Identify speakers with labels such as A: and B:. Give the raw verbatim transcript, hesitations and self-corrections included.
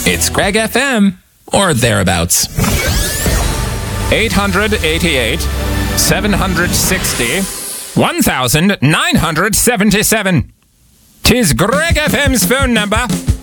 A: It's Greg F M, or thereabouts. eight eighty-eight, seven sixty, nineteen seventy-seven. Tis Greg F M's phone number.